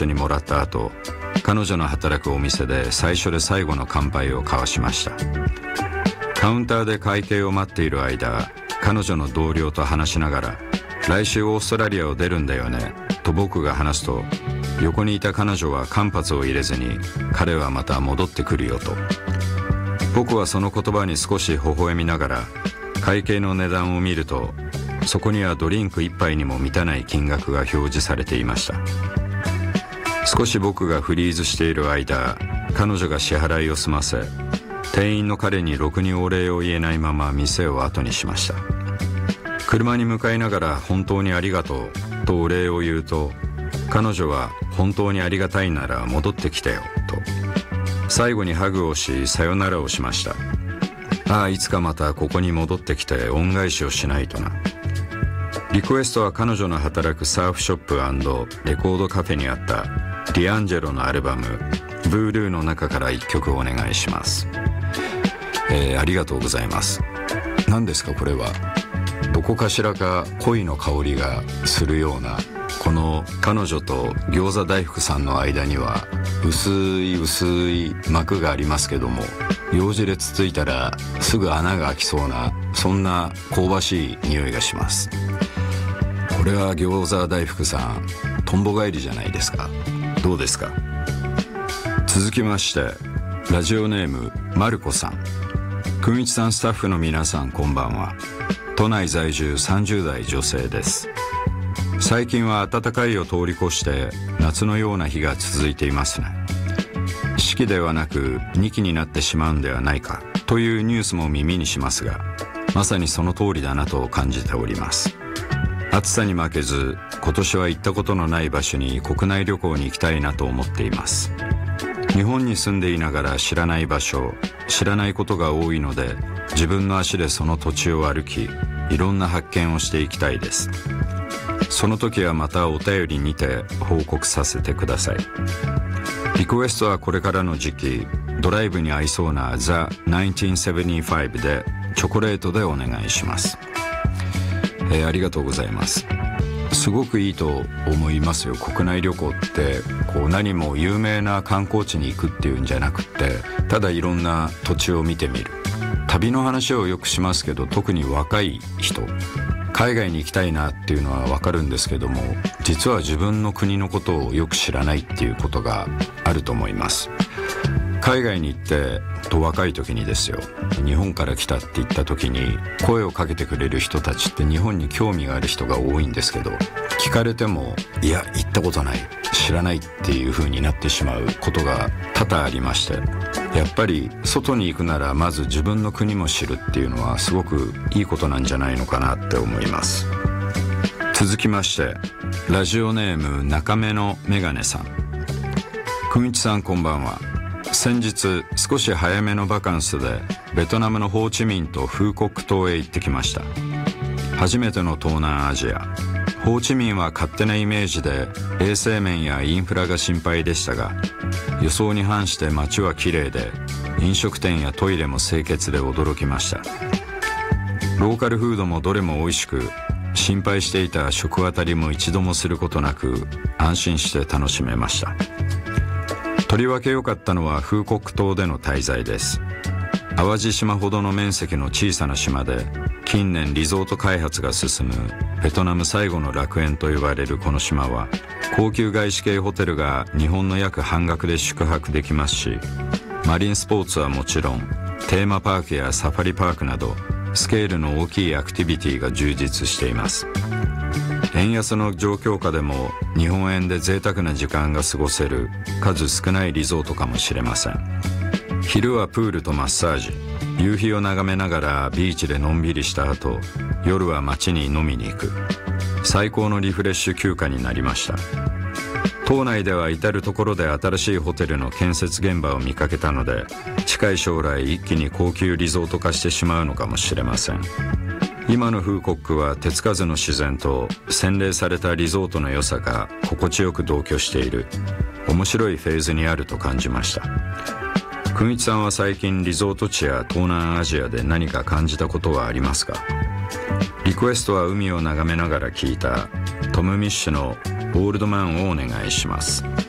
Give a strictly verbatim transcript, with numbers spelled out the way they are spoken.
緒にもらった後、彼女の働くお店で最初で最後の乾杯を交わしました。カウンターで会計を待っている間、彼女の同僚と話しながら、来週オーストラリアを出るんだよねと僕が話すと、横にいた彼女は間髪を入れずに、彼はまた戻ってくるよと。僕はその言葉に少し微笑みながら、会計の値段を見ると、そこにはドリンク一杯にも満たない金額が表示されていました。少し僕がフリーズしている間、彼女が支払いを済ませ、店員の彼にろくにお礼を言えないまま店を後にしました。車に向かいながら本当にありがとうとお礼を言うと、彼女は本当にありがたいなら戻ってきてよと、最後にハグをしさよならをしました。ああ、いつかまたここに戻ってきて恩返しをしないとな。リクエストは彼女の働くサーフショップ&レコードカフェにあったディアンジェロのアルバムブールーの中から一曲お願いします。えー、ありがとうございます。何ですかこれは。どこかしらか恋の香りがするような、この彼女と餃子大福さんの間には薄い薄い膜がありますけども、ようじでつついたらすぐ穴が開きそうな、そんな香ばしい匂いがします。これは餃子大福さん、とんぼ返りじゃないですか。どうですか。続きまして、ラジオネームマルコさん。くんいちさんスタッフの皆さんこんばんは。都内在住さんじゅう代女性です。最近は暖かいを通り越して夏のような日が続いていますね。四季ではなく二季になってしまうんではないかというニュースも耳にしますが、まさにその通りだなと感じております。暑さに負けず、今年は行ったことのない場所に国内旅行に行きたいなと思っています。日本に住んでいながら知らない場所、知らないことが多いので、自分の足でその土地を歩き、いろんな発見をしていきたいです。その時はまたお便りにて報告させてください。リクエストはこれからの時期、ドライブに合いそうな ザ・ナインティーンセブンティファイブ でチョコレートでお願いします。えー、ありがとうございます。すごくいいと思いますよ。国内旅行ってこう何も有名な観光地に行くっていうんじゃなくて、ただいろんな土地を見てみる。旅の話をよくしますけど、特に若い人、海外に行きたいなっていうのは分かるんですけども、実は自分の国のことをよく知らないっていうことがあると思います。海外に行ってと若い時にですよ、日本から来たって言った時に声をかけてくれる人たちって日本に興味がある人が多いんですけど、聞かれてもいや行ったことない、知らないっていう風になってしまうことが多々ありまして、やっぱり外に行くならまず自分の国も知るっていうのはすごくいいことなんじゃないのかなって思います。続きまして、ラジオネーム中目のメガネさん。くんいちさんこんばんは。先日少し早めのバカンスでベトナムのホーチミンとフーコック島へ行ってきました。初めての東南アジア。ホーチミンは勝手なイメージで衛生面やインフラが心配でしたが、予想に反して街は綺麗で、飲食店やトイレも清潔で驚きました。ローカルフードもどれも美味しく、心配していた食あたりも一度もすることなく安心して楽しめました。とりわけ良かったのはフーコック島での滞在です。淡路島ほどの面積の小さな島で、近年リゾート開発が進むベトナム最後の楽園と呼ばれるこの島は、高級外資系ホテルが日本の約半額で宿泊できますし、マリンスポーツはもちろんテーマパークやサファリパークなどスケールの大きいアクティビティが充実しています。円安の状況下でも日本円で贅沢な時間が過ごせる数少ないリゾートかもしれません。昼はプールとマッサージ、夕日を眺めながらビーチでのんびりした後、夜は街に飲みに行く。最高のリフレッシュ休暇になりました。島内では至る所で新しいホテルの建設現場を見かけたので、近い将来一気に高級リゾート化してしまうのかもしれません。今のフーコックは手つかずの自然と洗練されたリゾートの良さが心地よく同居している面白いフェーズにあると感じました。くんいちさんは最近リゾート地や東南アジアで何か感じたことはありますか？リクエストは海を眺めながら聴いたトム・ミッシュのオールドマンをお願いします。